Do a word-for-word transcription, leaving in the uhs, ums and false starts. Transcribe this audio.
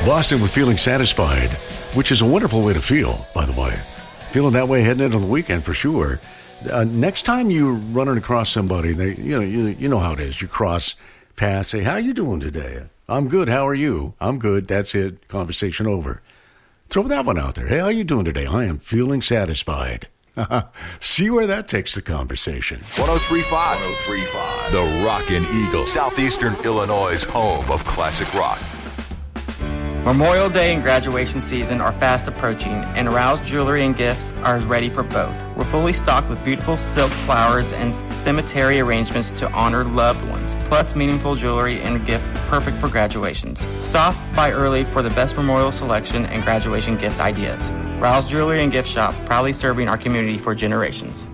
Boston with Feeling Satisfied, which is a wonderful way to feel, by the way. Feeling that way heading into the weekend for sure. Uh, next time you're running across somebody, they, you know, you, you know how it is. You cross paths, say, how you doing today? I'm good. How are you? I'm good. That's it. Conversation over. Throw that one out there. Hey, how you doing today? I am feeling satisfied. See where that takes the conversation. one oh three point five. one oh three point five. The Rockin' Eagle. Southeastern Illinois' home of classic rock. Memorial Day and graduation season are fast approaching, and Rouse Jewelry and Gifts are ready for both. We're fully stocked with beautiful silk flowers and cemetery arrangements to honor loved ones, plus meaningful jewelry and gift perfect for graduations. Stop by early for the best memorial selection and graduation gift ideas. Rouse Jewelry and Gift Shop, proudly serving our community for generations.